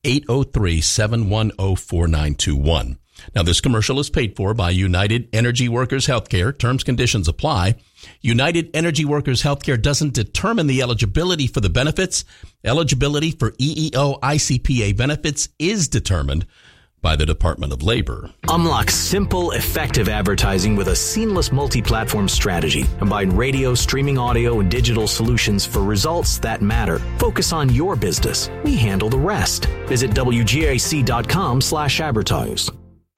803-710-4921. Now, this commercial is paid for by United Energy Workers Healthcare. Terms, conditions apply. United Energy Workers Healthcare doesn't determine the eligibility for the benefits. Eligibility for EEO ICPA benefits is determined by the Department of Labor. Unlock simple, effective advertising with a seamless multi-platform strategy. Combine radio, streaming audio, and digital solutions for results that matter. Focus on your business. We handle the rest. Visit WGAC.com/advertise.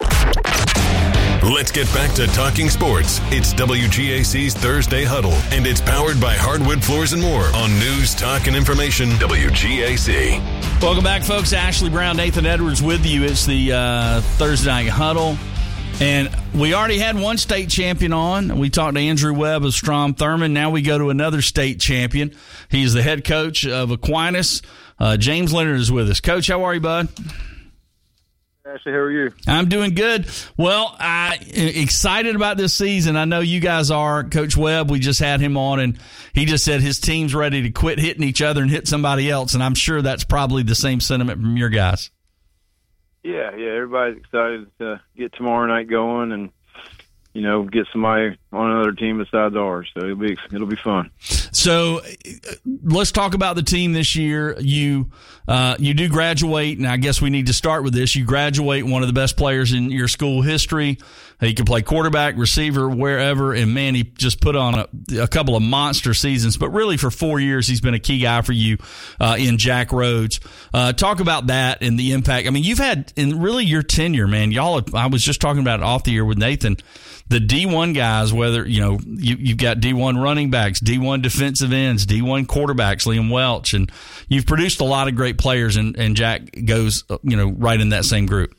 Let's get back to talking sports. It's WGAC's Thursday Huddle, and it's powered by Hardwood Floors and More on News, Talk, and Information, WGAC. Welcome back, folks. Ashley Brown, Nathan Edwards with you. It's the Thursday Night Huddle, and we already had one state champion on. We talked to Andrew Webb of Strom Thurmond. Now we go to another state champion. He's the head coach of Aquinas. James Leonard is with us. Coach, how are you, bud? Ashley, how are you? I'm doing good. Well, I'm excited about this season. I know you guys are. Coach Webb, we just had him on, and he just said his team's ready to quit hitting each other and hit somebody else, and I'm sure that's probably the same sentiment from your guys. Yeah, everybody's excited to get tomorrow night going and, you know, get somebody on another team besides ours. So it'll be fun. So let's talk about the team this year. You do graduate, and I guess we need to start with this. You graduate one of the best players in your school history. He can play quarterback, receiver, wherever, and, man, he just put on a couple of monster seasons. But really for 4 years, he's been a key guy for you in Jack Rhodes. Talk about that and the impact. I mean, you've had, in really your tenure, man, I was just talking about it off the air with Nathan, the D1 guys, whether, you know, you've got D1 running backs, D1 defensive ends, D1 quarterbacks, Liam Welch, and you've produced a lot of great players, and Jack goes, you know, right in that same group.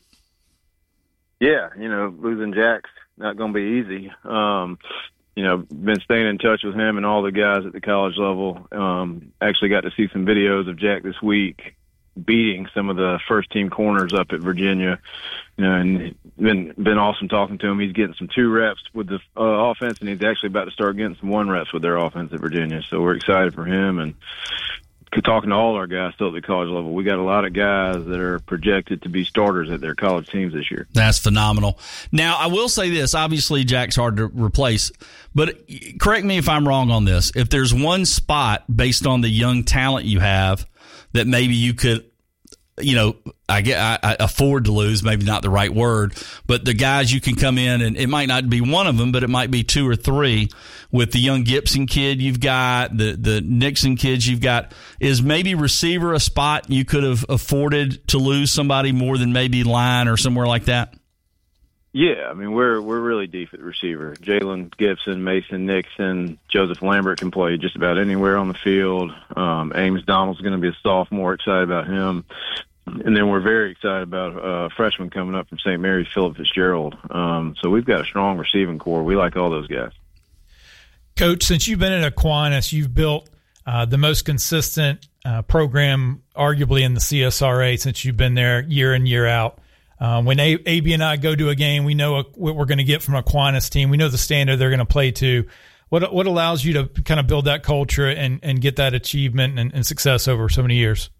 Yeah, you know, losing Jack's not going to be easy. You know, been staying in touch with him and all the guys at the college level. Actually got to see some videos of Jack this week beating some of the first-team corners up at Virginia. You know, and been awesome talking to him. He's getting some 2 reps with the offense, and he's actually about to start getting some 1 reps with their offense at Virginia. So we're excited for him, and talking to all our guys still at the college level, we got a lot of guys that are projected to be starters at their college teams this year. That's phenomenal. Now, I will say this. Obviously, Jack's hard to replace, but correct me if I'm wrong on this. If there's one spot based on the young talent you have that maybe you could, you know, I afford to lose, maybe not the right word, but the guys you can come in, and it might not be one of them, but it might be 2 or 3 with the young Gibson kid you've got, the Nixon kids you've got. Is maybe receiver a spot you could have afforded to lose somebody more than maybe line or somewhere like that? Yeah, I mean, we're really deep at receiver. Jalen Gibson, Mason Nixon, Joseph Lambert can play just about anywhere on the field. Ames Donald's going to be a sophomore, excited about him. And then we're very excited about a freshman coming up from St. Mary's, Philip Fitzgerald. So we've got a strong receiving core. We like all those guys. Coach, since you've been at Aquinas, you've built the most consistent program arguably in the CSRA since you've been there year in, year out. When AB and I go to a game, we know what we're going to get from Aquinas team. We know the standard they're going to play to. What allows you to kind of build that culture and get that achievement and success over so many years?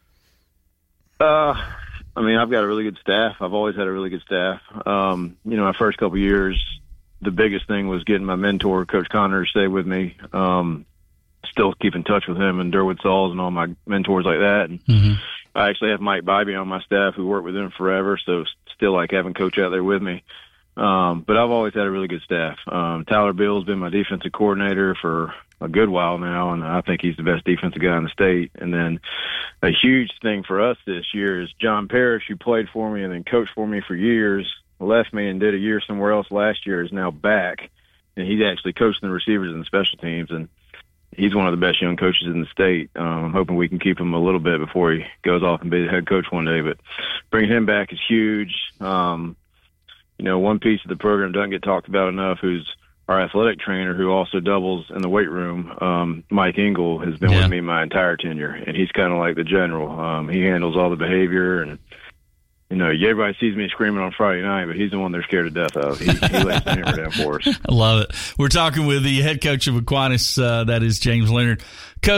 I mean, I've got a really good staff. I've always had a really good staff. You know, my first couple of years, the biggest thing was getting my mentor, Coach Connor, to stay with me. Still keep in touch with him and Durwood Sauls and all my mentors like that. And I actually have Mike Bybee on my staff who worked with him forever, so still like having Coach out there with me. But I've always had a really good staff. Tyler Bill's been my defensive coordinator for a good while now, and I think he's the best defensive guy in the state. And then a huge thing for us this year is John Parrish, who played for me and then coached for me for years, left me and did a year somewhere else last year, is now back, and he's actually coaching the receivers and the special teams, and he's one of the best young coaches in the state. I'm hoping we can keep him a little bit before he goes off and be the head coach one day, but bringing him back is huge. You know, one piece of the program doesn't get talked about enough, who's our athletic trainer, who also doubles in the weight room. Mike Engel has been with me my entire tenure, and he's kind of like the general. He handles all the behavior, and, you know, everybody sees me screaming on Friday night, but he's the one they're scared to death of. He lays the hammer down for us. I love it. We're talking with the head coach of Aquinas, that is James Leonard. Coach,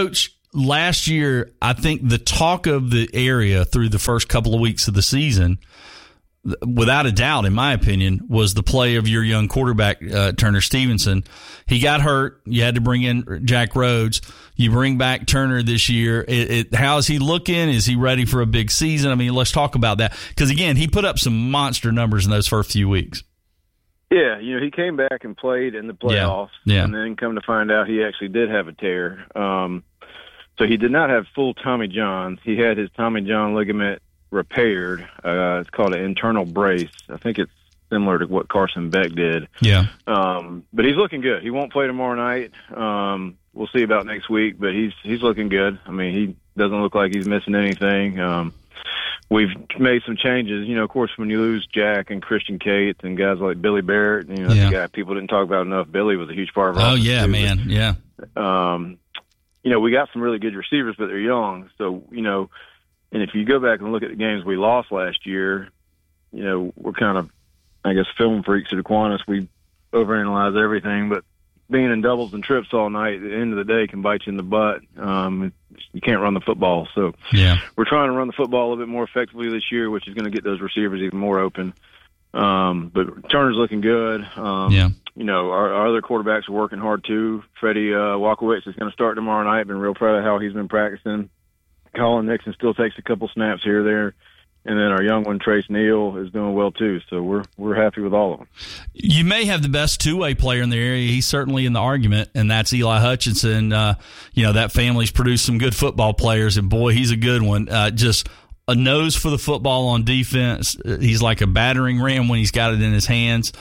last year, I think the talk of the area through the first couple of weeks of the season, without a doubt, in my opinion, was the play of your young quarterback, Turner Stevenson. He got hurt. You had to bring in Jack Rhodes. You bring back Turner this year. How is he looking? Is he ready for a big season? I mean, let's talk about that. Because, again, he put up some monster numbers in those first few weeks. Yeah, he came back and played in the playoffs, and then come to find out he actually did have a tear. So he did not have full Tommy Johns. He had his Tommy John ligament repaired. It's called an internal brace. I think it's similar to what Carson Beck did. Yeah. But he's looking good. He won't play tomorrow night. We'll see about next week, but he's looking good. I mean, he doesn't look like he's missing anything. We've made some changes. Of course, when you lose Jack and Christian Cates and guys like Billy Barrett, that's a guy people didn't talk about enough. Billy was a huge part of our offense too, man. Yeah. We got some really good receivers, but they're young. So, and if you go back and look at the games we lost last year, we're kind of, I guess, film freaks at Aquinas. We overanalyze everything, but being in doubles and trips all night at the end of the day can bite you in the butt. You can't run the football. So we're trying to run the football a little bit more effectively this year, which is going to get those receivers even more open. But Turner's looking good. Our other quarterbacks are working hard too. Freddie Walkowicz is going to start tomorrow night. Been real proud of how he's been practicing. Colin Nixon still takes a couple snaps here or there. And then our young one, Trace Neal, is doing well too. So we're happy with all of them. You may have the best two-way player in the area. He's certainly in the argument, and that's Eli Hutchinson. That family's produced some good football players, and boy, he's a good one. Just a nose for the football on defense. He's like a battering ram when he's got it in his hands.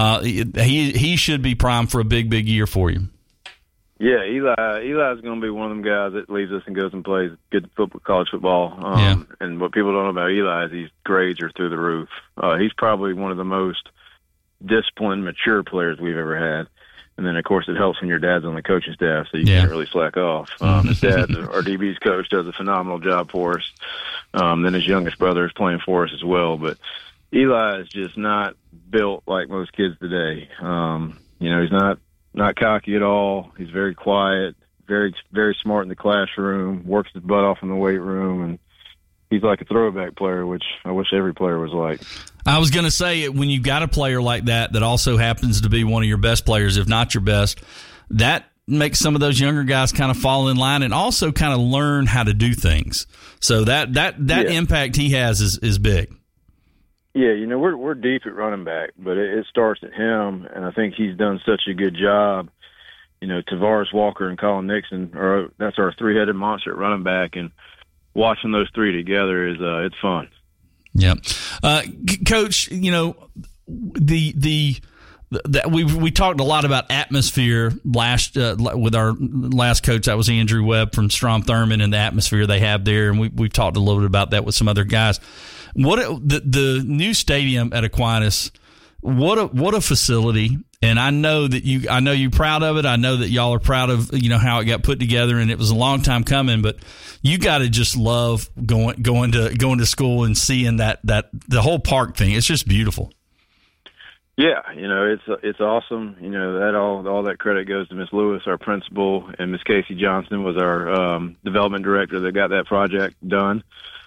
He should be primed for a big, big year for you. Yeah, Eli's going to be one of them guys that leaves us and goes and plays good football, college football. And what people don't know about Eli is his grades are through the roof. He's probably one of the most disciplined, mature players we've ever had. And then, of course, it helps when your dad's on the coaching staff, so you can't really slack off. His dad, our DB's coach, does a phenomenal job for us. Then his youngest brother is playing for us as well. But Eli is just not built like most kids today. He's not cocky at all. He's very quiet, very, very smart in the classroom, works his butt off in the weight room, and he's like a throwback player, which I wish every player was like. I was going to say, when you've got a player like that also happens to be one of your best players, if not your best, that makes some of those younger guys kind of fall in line and also kind of learn how to do things. So that impact he has is big. Yeah, we're deep at running back, but it starts at him, and I think he's done such a good job. Tavares Walker and Colin Nixon, that's our three-headed monster at running back, and watching those three together is it's fun. Yeah, Coach. We talked a lot about atmosphere with our last coach. That was Andrew Webb from Strom Thurmond, and the atmosphere they have there, and we've talked a little bit about that with some other guys. The new stadium at Aquinas, what a facility. And I know you're proud of it. I know that y'all are proud of how it got put together, and it was a long time coming. But you got to just love going to school and seeing that the whole park thing. It's just beautiful. Yeah, it's awesome. That all that credit goes to Miss Lewis, our principal, and Miss Casey Johnson was our development director that got that project done.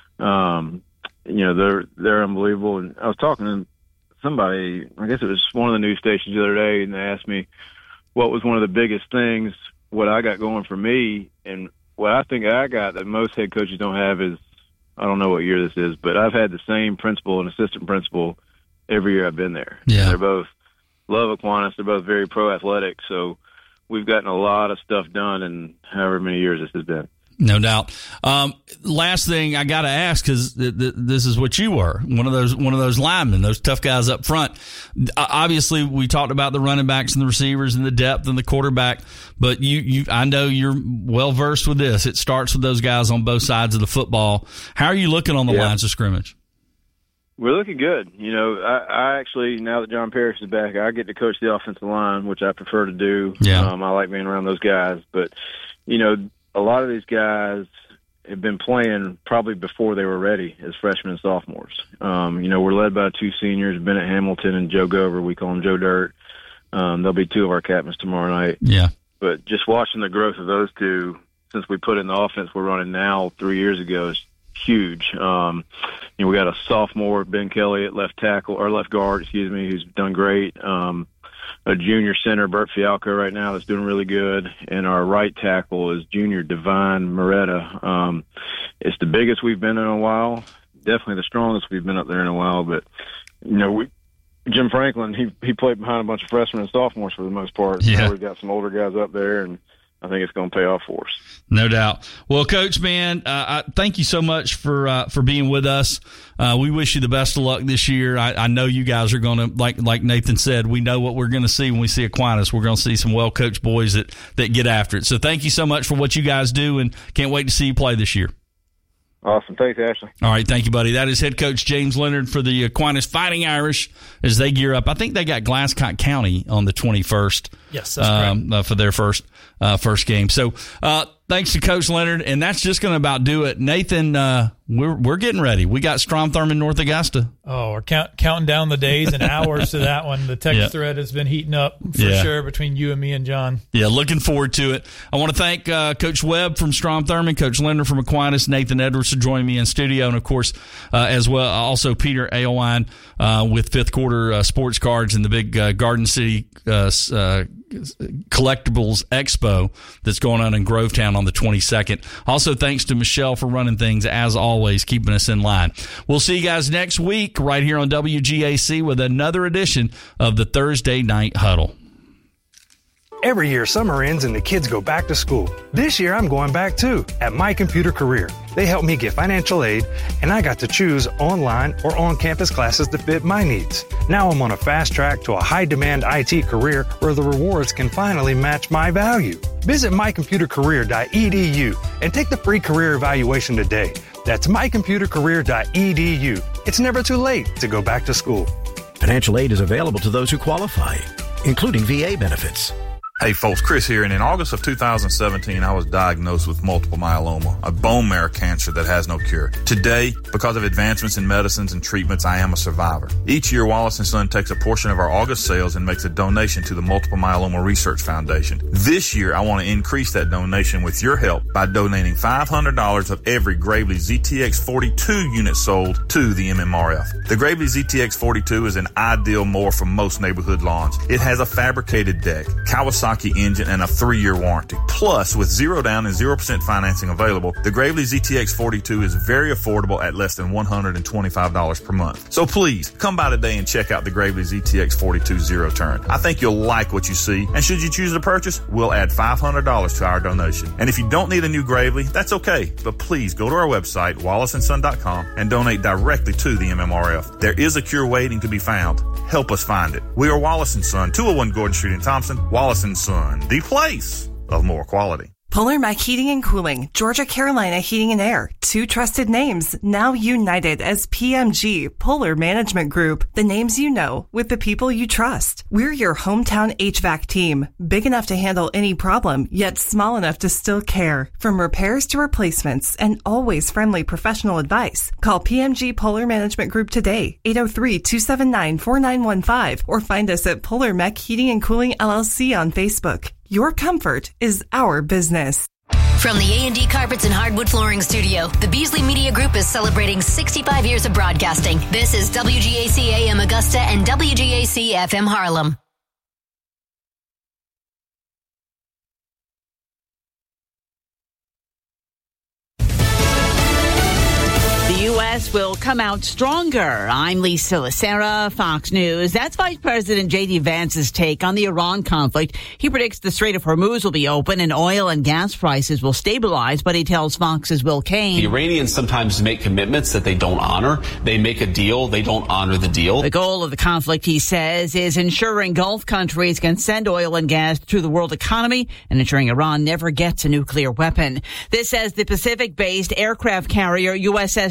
They're unbelievable. And I was talking to somebody, I guess it was one of the news stations the other day, and they asked me what was one of the biggest things, what I got going for me. And what I think I got that most head coaches don't have is, I don't know what year this is, but I've had the same principal and assistant principal every year I've been there. Yeah. They're both love Aquinas. They're both very pro athletic. So we've gotten a lot of stuff done in however many years this has been. No doubt. Last thing I got to ask, because this is what you were, one of those linemen, those tough guys up front. Obviously, we talked about the running backs and the receivers and the depth and the quarterback, but I know you're well versed with this. It starts with those guys on both sides of the football. How are you looking on the lines of scrimmage? We're looking good. I actually, now that John Parrish is back, I get to coach the offensive line, which I prefer to do. Yeah. I like being around those guys, but a lot of these guys have been playing probably before they were ready as freshmen and sophomores. We're led by two seniors, Bennett Hamilton and Joe Gover. We call them Joe Dirt. They'll be two of our captains tomorrow night. Yeah. But just watching the growth of those two since we put in the offense we're running now 3 years ago is huge. We got a sophomore, Ben Kelly, at left guard, who's done great. A junior center, Bert Fialco, right now that's doing really good. And our right tackle is junior Divine Moretta. It's the biggest we've been in a while. Definitely the strongest we've been up there in a while. But, Jim Franklin, he played behind a bunch of freshmen and sophomores for the most part. Yeah. So we've got some older guys up there, and I think it's going to pay off for us. No doubt. Well, Coach, man, thank you so much for being with us. We wish you the best of luck this year. I know you guys are going to, like Nathan said, we know what we're going to see when we see Aquinas. We're going to see some well-coached boys that get after it. So thank you so much for what you guys do, and can't wait to see you play this year. Awesome. Thanks, Ashley. All right. Thank you, buddy. That is head coach James Leonard for the Aquinas Fighting Irish as they gear up. I think they got Glasscock County on the 21st. Yes, that's correct. For their first game. So, thanks to Coach Leonard, and that's just going to about do it. Nathan, we're getting ready. We got Strom Thurmond North Augusta. Oh, we're counting down the days and hours to that one. The text thread has been heating up for sure between you and me and John. Yeah, looking forward to it. I want to thank Coach Webb from Strom Thurmond, Coach Leonard from Aquinas, Nathan Edwards for joining me in studio, and of course, as well, also Peter Aylwine with Fifth Quarter Sports Cards and the big Garden City Collectibles Expo that's going on in Grovetown on the 22nd. Also, thanks to Michelle for running things, as always, keeping us in line. We'll see you guys next week right here on WGAC with another edition of the Thursday Night Huddle. Every year, summer ends and the kids go back to school. This year, I'm going back too, at My Computer Career. They helped me get financial aid, and I got to choose online or on-campus classes that fit my needs. Now I'm on a fast track to a high-demand IT career where the rewards can finally match my value. Visit mycomputercareer.edu and take the free career evaluation today. That's mycomputercareer.edu. It's never too late to go back to school. Financial aid is available to those who qualify, including VA benefits. Hey folks, Chris here, and in August of 2017, I was diagnosed with multiple myeloma, a bone marrow cancer that has no cure. Today, because of advancements in medicines and treatments, I am a survivor. Each year, Wallace & Son takes a portion of our August sales and makes a donation to the Multiple Myeloma Research Foundation. This year, I want to increase that donation with your help by donating $500 of every Gravely ZTX42 unit sold to the MMRF. The Gravely ZTX42 is an ideal mower for most neighborhood lawns. It has a fabricated deck, Kawasaki engine, and a 3-year warranty. Plus, with 0 down and 0% financing available, the Gravely ZTX42 is very affordable at less than $125 per month. So please, come by today and check out the Gravely ZTX42 Zero Turn. I think you'll like what you see, and should you choose to purchase, we'll add $500 to our donation. And if you don't need a new Gravely, that's okay, but please go to our website, wallaceandson.com, and donate directly to the MMRF. There is a cure waiting to be found. Help us find it. We are Wallace & Son, 201 Gordon Street in Thompson. Wallace & Son, the place of more quality. Polar Mac Heating and Cooling, Georgia Carolina Heating and Air, 2 trusted names, now united as PMG, Polar Management Group, the names you know with the people you trust. We're your hometown HVAC team, big enough to handle any problem, yet small enough to still care. From repairs to replacements and always friendly professional advice. Call PMG Polar Management Group today, 803-279-4915, or find us at Polar Mac Heating and Cooling LLC on Facebook. Your comfort is our business. From the A&D Carpets and Hardwood Flooring Studio, the Beasley Media Group is celebrating 65 years of broadcasting. This is WGAC AM Augusta and WGAC FM Harlem. The U.S. will come out stronger. I'm Lisa Lacera, Fox News. That's Vice President J.D. Vance's take on the Iran conflict. He predicts the Strait of Hormuz will be open and oil and gas prices will stabilize, but he tells Fox's Will Kane. The Iranians sometimes make commitments that they don't honor. They make a deal, they don't honor the deal. The goal of the conflict, he says, is ensuring Gulf countries can send oil and gas to the world economy and ensuring Iran never gets a nuclear weapon. This as the Pacific-based aircraft carrier USS George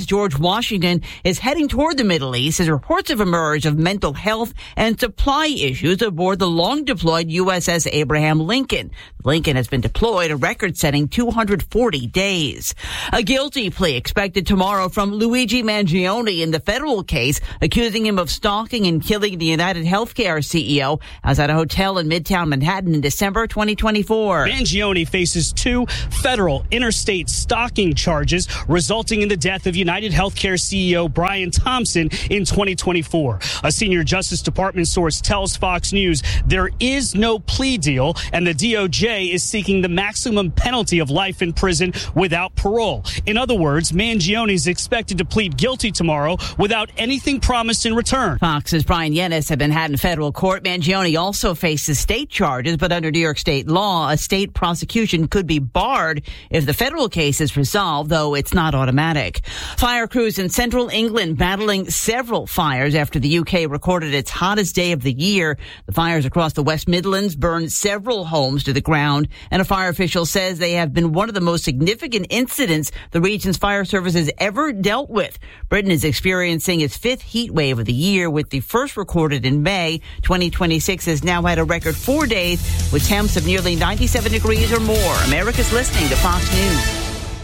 Washington is heading toward the Middle East as reports have emerged of mental health and supply issues aboard the long-deployed USS Abraham Lincoln. Lincoln has been deployed a record-setting 240 days. A guilty plea expected tomorrow from Luigi Mangione in the federal case accusing him of stalking and killing the United Healthcare CEO outside a hotel in Midtown Manhattan in December 2024. Mangione faces 2 federal interstate stalking charges resulting in the death of United Healthcare CEO Brian Thompson in 2024. A senior Justice Department source tells Fox News there is no plea deal and the DOJ is seeking the maximum penalty of life in prison without parole. In other words, Mangione is expected to plead guilty tomorrow without anything promised in return. Fox's Brian Yennis have been had in federal court. Mangione also faces state charges, but under New York state law, a state prosecution could be barred if the federal case is resolved, though it's not automatic. Fire crews in central England battling several fires after the UK recorded its hottest day of the year. The fires across the West Midlands burned several homes to the ground, and a fire official says they have been one of the most significant incidents the region's fire service has ever dealt with. Britain is experiencing its 5th heat wave of the year, with the first recorded in May. 2026 has now had a record 4 days with temps of nearly 97 degrees or more. America's listening to Fox News.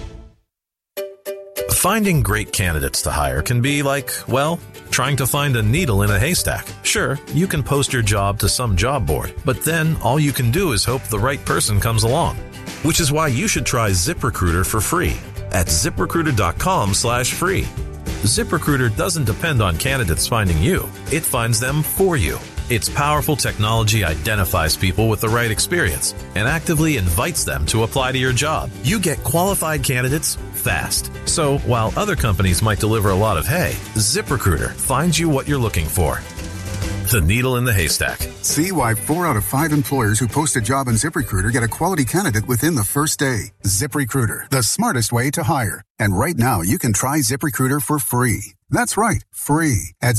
Finding great candidates to hire can be like, well, trying to find a needle in a haystack. Sure, you can post your job to some job board, but then all you can do is hope the right person comes along. Which is why you should try ZipRecruiter for free at ZipRecruiter.com/free. ZipRecruiter doesn't depend on candidates finding you. It finds them for you. Its powerful technology identifies people with the right experience and actively invites them to apply to your job. You get qualified candidates fast. So while other companies might deliver a lot of hay, ZipRecruiter finds you what you're looking for. The needle in the haystack. See why 4 out of 5 employers who post a job on ZipRecruiter get a quality candidate within the first day. ZipRecruiter, the smartest way to hire. And right now, you can try ZipRecruiter for free. That's right, free at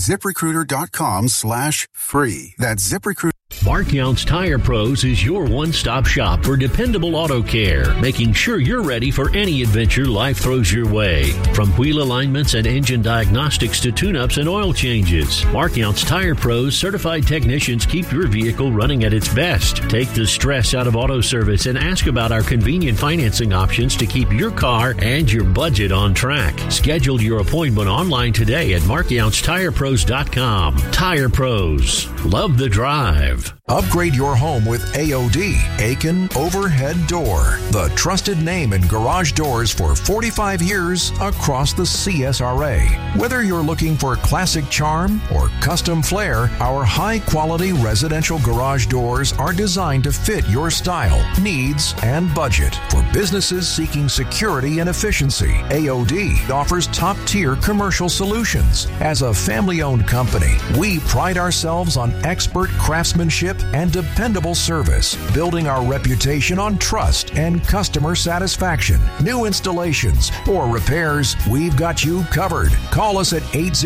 ZipRecruiter.com/free. That's ZipRecruiter. Mark Yount's Tire Pros is your one-stop shop for dependable auto care, making sure you're ready for any adventure life throws your way. From wheel alignments and engine diagnostics to tune-ups and oil changes, Mark Yount's Tire Pros certified technicians keep your vehicle running at its best. Take the stress out of auto service and ask about our convenient financing options to keep your car and your budget on track. Schedule your appointment online today at MarkYountsTirePros.com. Tire Pros. Love the drive. Upgrade your home with AOD, Aiken Overhead Door, the trusted name in garage doors for 45 years across the CSRA. Whether you're looking for classic charm or custom flair, our high-quality residential garage doors are designed to fit your style, needs, and budget. For businesses seeking security and efficiency, AOD offers top-tier commercial solutions. As a family-owned company, we pride ourselves on expert craftsmanship and dependable service, building our reputation on trust and customer satisfaction. New installations or repairs, we've got you covered. Call us at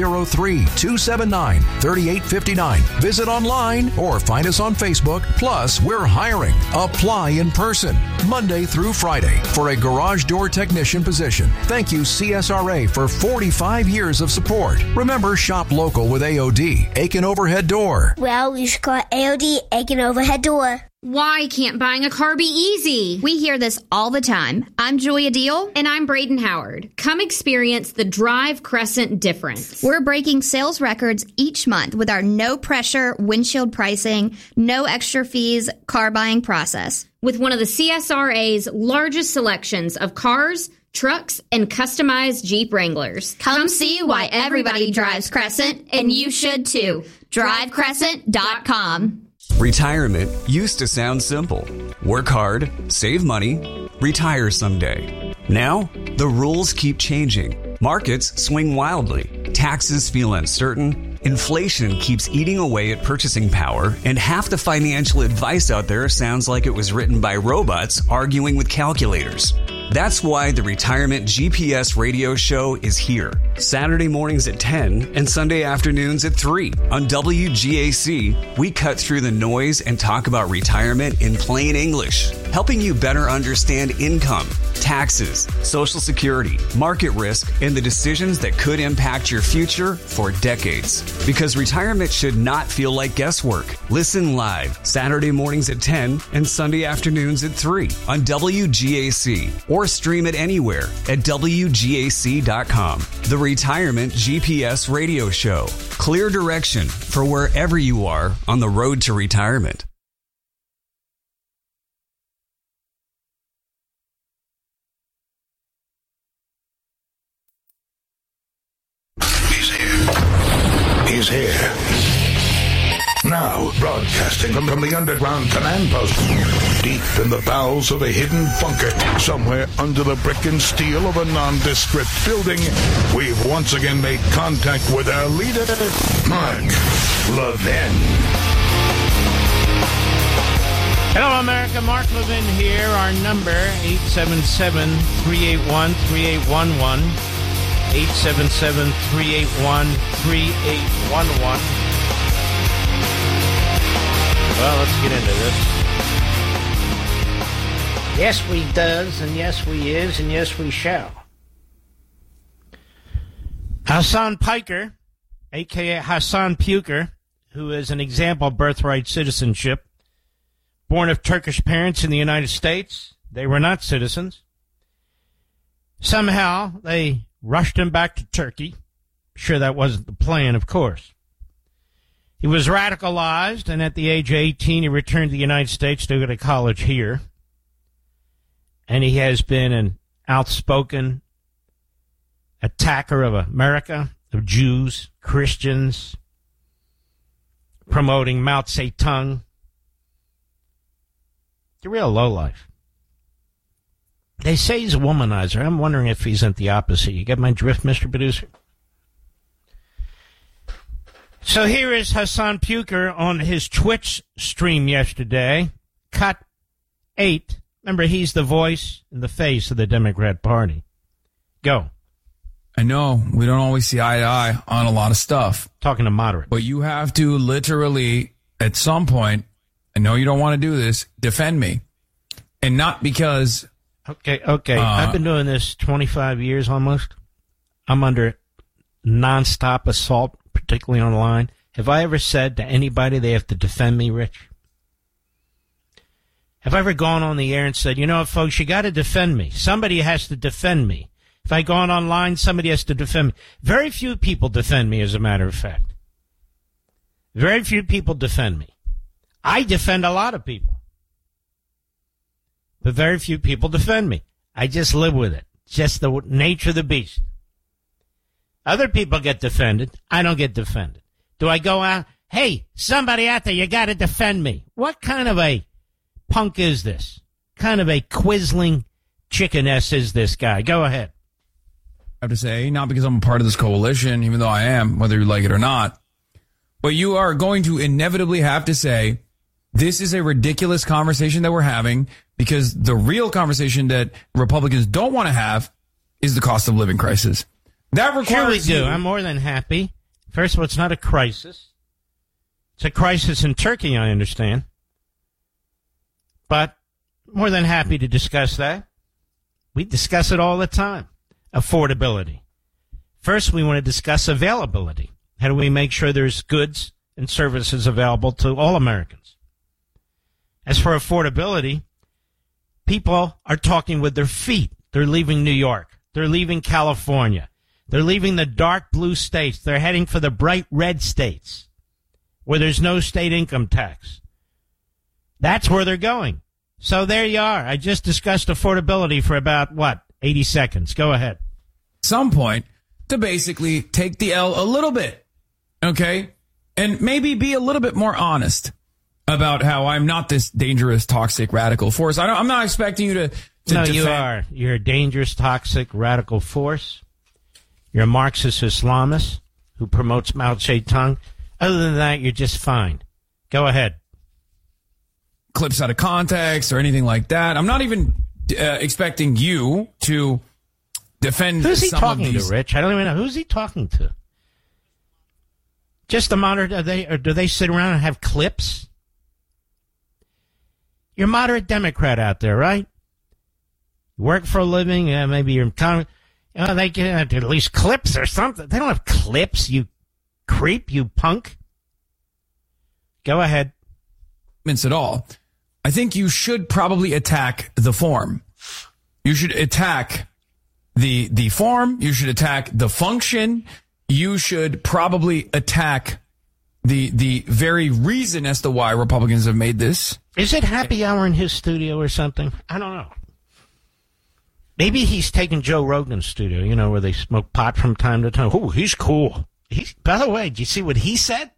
803-279-3859. Visit online or find us on Facebook. Plus, we're hiring. Apply in person, Monday through Friday, for a garage door technician position. Thank you, CSRA, for 45 years of support. Remember, shop local with AOD, Aiken Overhead Door. Well, you should call AOD, Aiken Overhead Door. Why can't buying a car be easy? We hear this all the time. I'm Julia Deal. And I'm Braden Howard. Come experience the Drive Crescent difference. We're breaking sales records each month with our no-pressure windshield pricing, no extra fees car buying process. With one of the CSRA's largest selections of cars, trucks, and customized Jeep Wranglers. Come see why everybody drives Crescent, and you should too. DriveCrescent.com. Retirement used to sound simple. Work hard, save money, retire someday. Now, the rules keep changing. Markets swing wildly. Taxes feel uncertain. Inflation keeps eating away at purchasing power, and half the financial advice out there sounds like it was written by robots arguing with calculators. That's why the Retirement GPS radio show is here. Saturday mornings at 10 and Sunday afternoons at 3 on WGAC. We cut through the noise and talk about retirement in plain English, helping you better understand income, taxes, Social Security, market risk, and the decisions that could impact your future for decades. Because retirement should not feel like guesswork. Listen live Saturday mornings at 10 and Sunday afternoons at 3 on WGAC, or stream it anywhere at WGAC.com. The Retirement GPS Radio Show. Clear direction for wherever you are on the road to retirement. He's here. Now, broadcasting from the underground command post, deep in the bowels of a hidden bunker, somewhere under the brick and steel of a nondescript building, we've once again made contact with our leader, Mark Levin. Hello, America. Mark Levin here. Our number, 877-381-3811. 877-381-3811. Well, let's get into this. Yes, we does, and yes, we is, and yes, we shall. Hassan Piker, a.k.a. Hassan Puker, who is an example of birthright citizenship, born of Turkish parents in the United States. They were not citizens. Somehow, they rushed him back to Turkey. Sure, that wasn't the plan, of course. He was radicalized, and at the age of 18, he returned to the United States to go to college here. And he has been an outspoken attacker of America, of Jews, Christians, promoting Mao Zedong. It's a real lowlife. They say he's a womanizer. I'm wondering if he's at the opposite. You get my drift, Mr. Producer? So here is Hassan Puker on his Twitch stream yesterday. Cut 8. Remember, he's the voice and the face of the Democrat Party. Go. I know we don't always see eye to eye on a lot of stuff. Talking to moderate. But you have to literally, at some point, I know you don't want to do this, defend me. And not because... Okay. I've been doing this 25 years almost. I'm under nonstop assault, particularly online. Have I ever said to anybody they have to defend me, Rich? Have I ever gone on the air and said, you know, folks, you got to defend me. Somebody has to defend me. If I go on online, somebody has to defend me. Very few people defend me, as a matter of fact. Very few people defend me. I defend a lot of people. But very few people defend me. I just live with it. Just the nature of the beast. Other people get defended. I don't get defended. Do I go out, hey, somebody out there, you got to defend me? What kind of a punk is this? Kind of a quizzling chickeness is this guy? Go ahead. I have to say, not because I'm a part of this coalition, even though I am, whether you like it or not, but you are going to inevitably have to say, this is a ridiculous conversation that we're having, because the real conversation that Republicans don't want to have is the cost of living crisis. That requires Sure we do. I'm more than happy. First of all, it's not a crisis. It's a crisis in Turkey, I understand. But more than happy to discuss that. We discuss it all the time. Affordability. First, we want to discuss availability. How do we make sure there's goods and services available to all Americans? As for affordability, people are talking with their feet. They're leaving New York. They're leaving California. They're leaving the dark blue states. They're heading for the bright red states where there's no state income tax. That's where they're going. So there you are. I just discussed affordability for about, 80 seconds. Go ahead. Some point to basically take the L a little bit, okay? And maybe be a little bit more honest about how I'm not this dangerous, toxic, radical force. I'm not expecting you to No, defend. you are. You're a dangerous, toxic, radical force. You're a Marxist Islamist who promotes Mao Zedong. Other than that, you're just fine. Go ahead. Clips out of context or anything like that. I'm not even expecting you to defend Who's he some talking of these. to, Rich? I don't even know. Who's he talking to? Just the moderate? Or do they sit around and have clips? You're a moderate Democrat out there, right? You work for a living, maybe you're they get at least clips or something. They don't have clips, you creep, you punk. Go ahead. At all. I think you should probably attack the form. You should attack the form. You should attack the function. You should probably attack the very reason as to why Republicans have made this. Is it happy hour in his studio or something? I don't know. Maybe he's taking Joe Rogan's studio, where they smoke pot from time to time. Oh, he's cool. By the way, did you see what he said?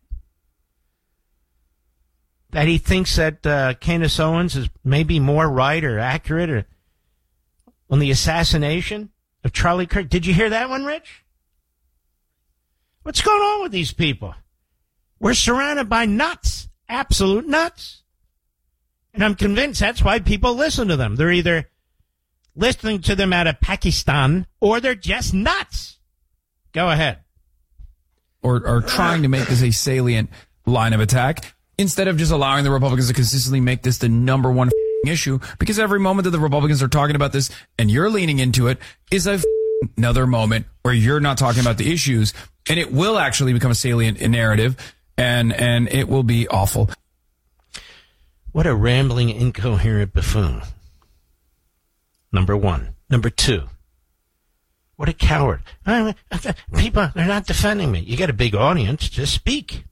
That he thinks that Candace Owens is maybe more right or accurate on the assassination of Charlie Kirk. Did you hear that one, Rich? What's going on with these people? We're surrounded by nuts, absolute nuts. And I'm convinced that's why people listen to them. They're either listening to them out of Pakistan or they're just nuts. Go ahead. Or trying to make this a salient line of attack, instead of just allowing the Republicans to consistently make this the number one issue, because every moment that the Republicans are talking about this and you're leaning into it is another moment where you're not talking about the issues, and it will actually become a salient narrative, and it will be awful. What a rambling, incoherent buffoon. Number one. Number two. What a coward. People, they're not defending me. You got a big audience. Just speak.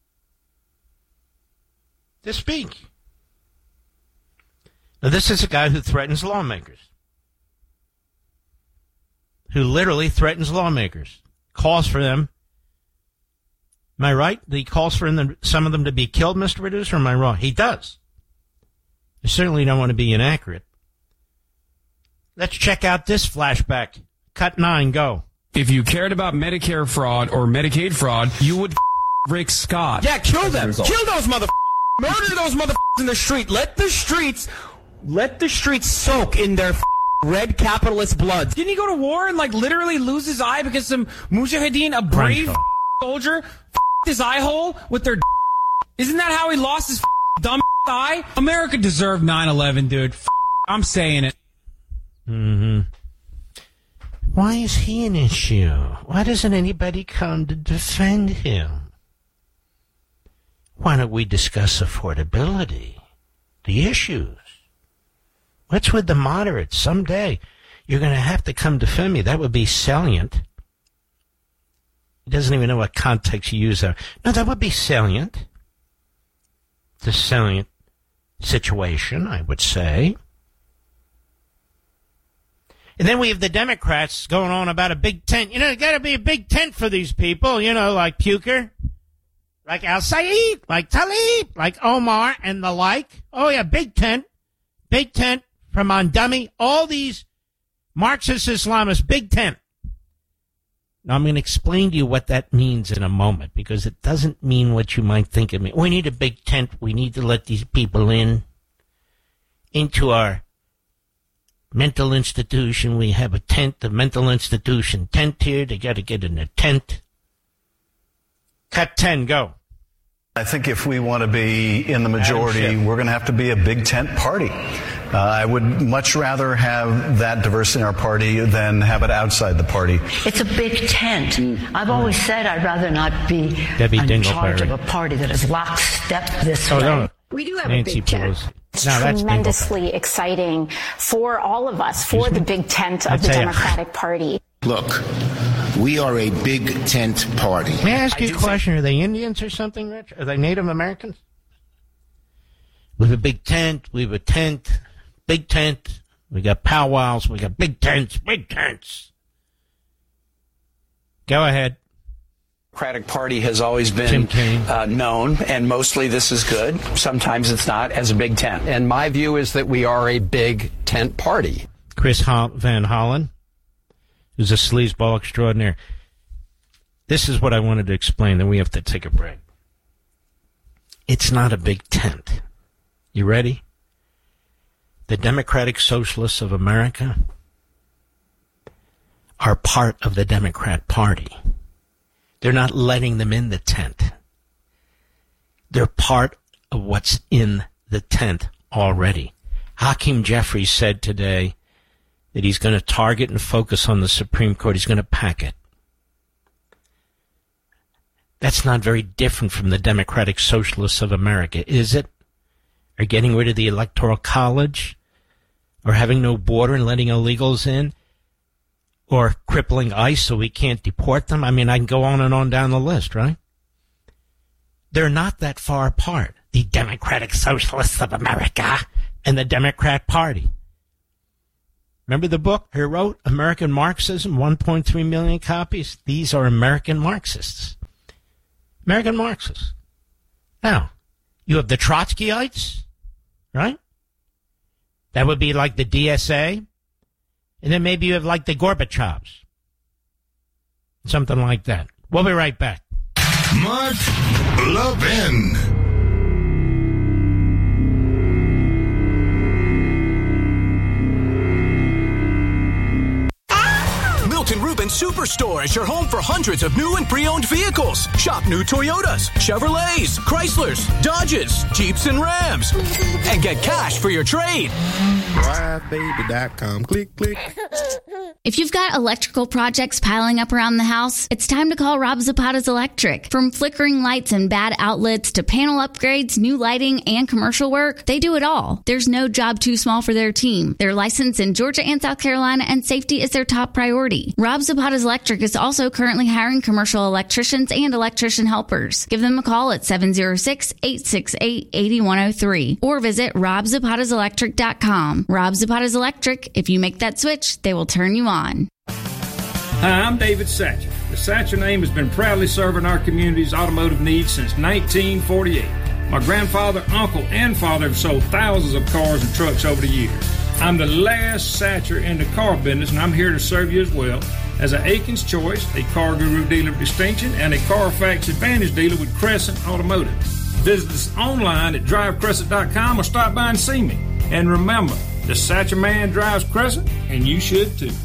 Just speak. Now, this is a guy who threatens lawmakers. Who literally threatens lawmakers. Calls for them. Am I right? He calls for some of them to be killed, Mr. Producer, or am I wrong? He does. I certainly don't want to be inaccurate. Let's check out this flashback. Cut 9, go. If you cared about Medicare fraud or Medicaid fraud, you would Rick Scott. Yeah, kill them. Kill those motherfuckers. Murder those motherfuckers in the street. Let the streets soak in their red capitalist blood. Didn't he go to war and literally lose his eye because some mujahideen, a brave soldier, his eye hole with their? Isn't that how he lost his dumb eye? America deserved 9/11, dude. I'm saying it. Mm-hmm. Why is he an issue? Why doesn't anybody come to defend him? Why don't we discuss affordability? The issues. What's with the moderates? Someday you're going to have to come defend me. That would be salient. He doesn't even know what context you use there. No, that would be salient. It's a salient situation, I would say. And then we have the Democrats going on about a big tent. There's got to be a big tent for these people, like Puker, like Al-Said, like Tlaib, like Omar, and the like. Oh, yeah, big tent from Mondumi. All these Marxist Islamists, big tent. Now, I'm going to explain to you what that means in a moment, because it doesn't mean what you might think it means. We need a big tent. We need to let these people into our mental institution. We have a tent, the mental institution tent here. They got to get in a tent. Cut 10, go. I think if we want to be in the majority, we're going to have to be a big tent party. I would much rather have that diversity in our party than have it outside the party. It's a big tent. I've always said I'd rather not be in charge of a party that is lockstep this way. No. We do have Nancy a big tent. Pelosi. It's tremendously exciting for all of us, for the big tent of the Democratic Party. Look, we are a big tent party. May I ask you a question? Are they Indians or something, Rich? Are they Native Americans? We have a big tent. We have a tent. Big tent. We got powwows. We got big tents. Big tents. Go ahead. Democratic Party has always been known, and mostly this is good. Sometimes it's not, as a big tent. And my view is that we are a big tent party. Chris Van Hollen, who's a sleazeball extraordinaire. This is what I wanted to explain, then we have to take a break. It's not a big tent. You ready? The Democratic Socialists of America are part of the Democrat Party. They're not letting them in the tent. They're part of what's in the tent already. Hakeem Jeffries said today that he's going to target and focus on the Supreme Court. He's going to pack it. That's not very different from the Democratic Socialists of America, is it? Or getting rid of the Electoral College? Or having no border and letting illegals in? Or crippling ICE so we can't deport them? I mean, I can go on and on down the list, right? They're not that far apart. The Democratic Socialists of America and the Democrat Party. Remember the book he wrote, American Marxism, 1.3 million copies? These are American Marxists. American Marxists. Now, you have the Trotskyites, right? That would be like the DSA. And then maybe you have like the Gorbachevs. Something like that. We'll be right back. Mark Levin. Milton Rubin Superstore is your home for hundreds of new and pre-owned vehicles. Shop new Toyotas, Chevrolets, Chryslers, Dodges, Jeeps, and Rams. And get cash for your trade. Drivebaby.com. Click, click. If you've got electrical projects piling up around the house, it's time to call Rob Zapata's Electric. From flickering lights and bad outlets to panel upgrades, new lighting, and commercial work, they do it all. There's no job too small for their team. They're licensed in Georgia and South Carolina, and safety is their top priority. Rob Zapata's Electric is also currently hiring commercial electricians and electrician helpers. Give them a call at 706-868-8103 or visit robzapataselectric.com. Rob Zapata's Electric. If you make that switch, they will turn you on. Hi, I'm David Satcher. The Satcher name has been proudly serving our community's automotive needs since 1948. My grandfather, uncle, and father have sold thousands of cars and trucks over the years. I'm the last Satcher in the car business, and I'm here to serve you as well as an Aikens Choice, a Car Guru dealer of distinction, and a Carfax Advantage dealer with Crescent Automotive. Visit us online at drivecrescent.com or stop by and see me. And remember, the Satcher man drives Crescent, and you should too.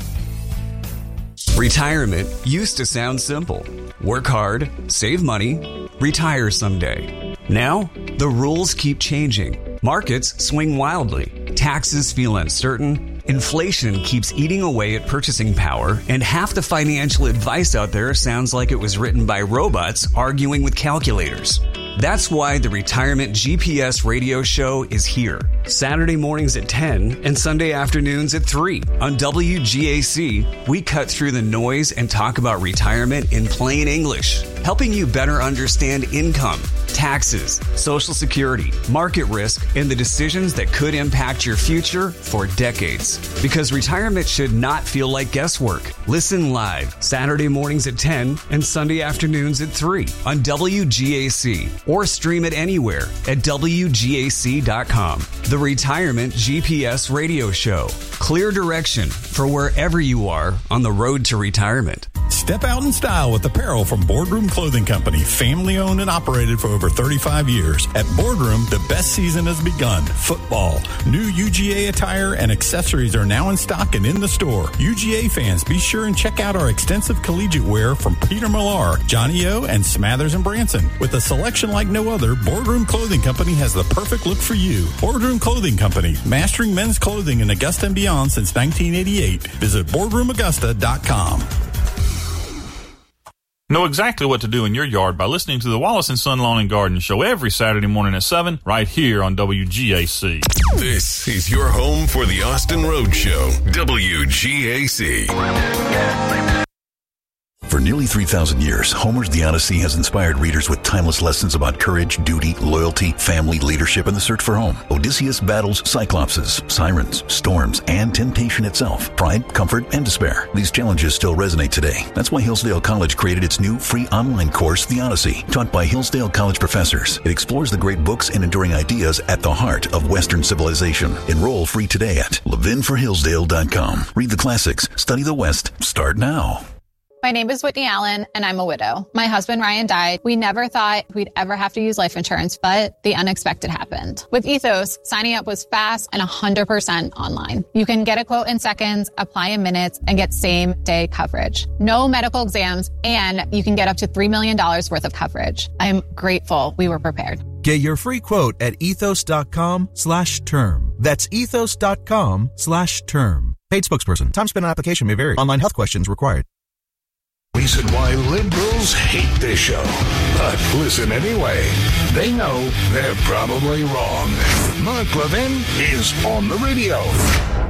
Retirement used to sound simple. Work hard, save money, retire someday. Now, the rules keep changing. Markets swing wildly. Taxes feel uncertain. Inflation keeps eating away at purchasing power. And half the financial advice out there sounds like it was written by robots arguing with calculators. That's why the Retirement GPS radio show is here. Saturday mornings at 10 and Sunday afternoons at 3 on WGAC. We cut through the noise and talk about retirement in plain English, helping you better understand income, taxes, Social Security, market risk, and the decisions that could impact your future for decades. Because retirement should not feel like guesswork. Listen live Saturday mornings at 10 and Sunday afternoons at 3 on WGAC, or stream it anywhere at WGAC.com. The Retirement GPS Radio Show. Clear direction for wherever you are on the road to retirement. Step out in style with apparel from Boardroom Clothing Company, family owned and operated for over 35 years. At Boardroom, the best season has begun. Football, new UGA attire and accessories are now in stock and in the store. UGA fans, be sure and check out our extensive collegiate wear from Peter Millar, Johnny O, and Smathers and Branson. With a selection like no other, Boardroom Clothing Company has the perfect look for you. Boardroom Clothing Company, mastering men's clothing in Augusta and beyond since 1988. Visit boardroomaugusta.com. Know exactly what to do in your yard by listening to the Wallace & Son Lawn and Garden Show every Saturday morning at 7 right here on WGAC. This is your home for the Austin Road Show, WGAC. For nearly 3,000 years, Homer's The Odyssey has inspired readers with timeless lessons about courage, duty, loyalty, family, leadership, and the search for home. Odysseus battles cyclopses, sirens, storms, and temptation itself, pride, comfort, and despair. These challenges still resonate today. That's why Hillsdale College created its new free online course, The Odyssey, taught by Hillsdale College professors. It explores the great books and enduring ideas at the heart of Western civilization. Enroll free today at levinforhillsdale.com. Read the classics, study the West, start now. My name is Whitney Allen, and I'm a widow. My husband, Ryan, died. We never thought we'd ever have to use life insurance, but the unexpected happened. With Ethos, signing up was fast and 100% online. You can get a quote in seconds, apply in minutes, and get same-day coverage. No medical exams, and you can get up to $3 million worth of coverage. I'm grateful we were prepared. Get your free quote at ethos.com/term. That's ethos.com/term. Paid spokesperson. Time spent on application may vary. Online health questions required. Reason why liberals hate this show. But listen anyway. They know they're probably wrong. Mark Levin is on the radio.